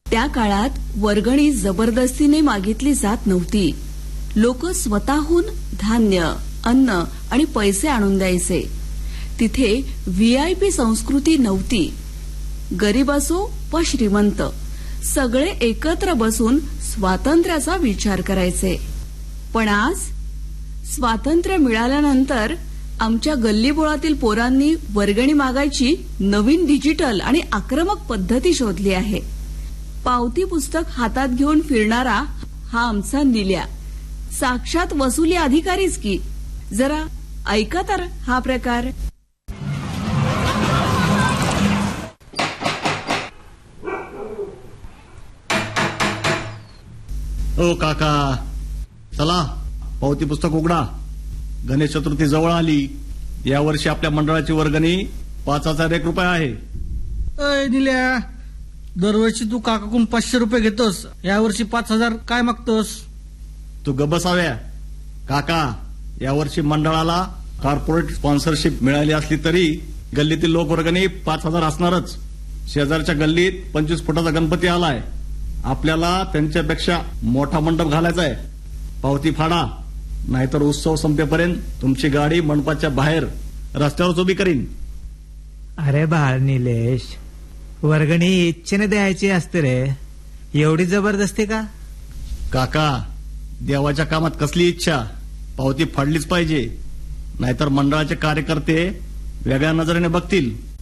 त्या काळात वर्गणी जबरदस्तीने मागितली जात नव्हती. लोक स्वतःहून धान्य, अन्न आणि पैसे आणून द्यायचे. तिथे व्हीआयपी संस्कृती नव्हती. गरीब असो व श्रीमंत सगळे एकत्र बसून स्वातंत्र्याचा विचार करायचे. पण आज स्वातंत्र्य मिळाल्यानंतर आमच्या गल्लीबोळातील पोरांनी वर्गणी मागायची नवीन डिजिटल आणि आक्रमक पद्धती शोधली आहे. पावती पुस्तक हातात घेऊन फिरणारा हा आमचा निल्या साक्षात वसुली अधिकारीच की. जरा ऐका तर हा प्रकार. ओ काका, चला पावती पुस्तक उघडा. गणेश चतुर्थी जवळ आली. यावर्षी आपल्या मंडळाची वर्गणी 5,001 रुपये आहे. अय निल्या, दरवर्षी तू काकाकडून 500 रुपये घेतोस, यावर्षी 5,000 काय मागतोस? तू गबसाव्या. काका, यावर्षी मंडळाला कॉर्पोरेट स्पॉन्सरशिप मिळाली असली तरी गल्लीतील लोक वर्गणी 5,000 असणारच. शेजारच्या गल्लीत 25 फुटाचा गणपती आलाय. आपल्याला त्यांच्यापेक्षा मोठा मंडप घालायचा आहे. पावती फाडा, नाहीतर उत्सव संपेपर्यंत तुमची गाडी मंडपाच्या बाहेर रस्त्यावर उभी करीन. अरे बाळ निलेश, वर्गणी इच्छेने द्यायची असते रे, एवढी जबरदस्ती का? काका, देवाच्या कामात कसली इच्छा? पावती फाडलीच पाहिजे, नाहीतर मंडळाचे कार्यकर्ते वेगळ्या नजरेने बघतील.